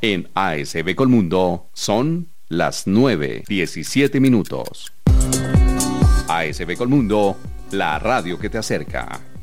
En ASB Colmundo son las 9:17 minutos. ASB Colmundo, la radio que te acerca.